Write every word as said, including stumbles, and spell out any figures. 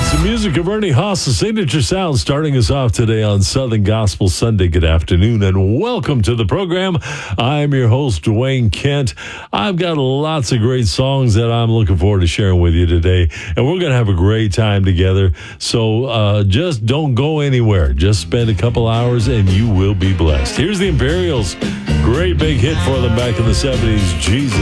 The music of Ernie Haas, the signature sound, starting us off today on Southern Gospel Sunday. Good afternoon and welcome to the program. I'm your host, Dwayne Kent. I've got lots of great songs that I'm looking forward to sharing with you today, and we're going to have a great time together. So uh, just don't go anywhere. Just spend a couple hours and you will be blessed. Here's the Imperials. Great big hit for them back in the seventies, Jesus.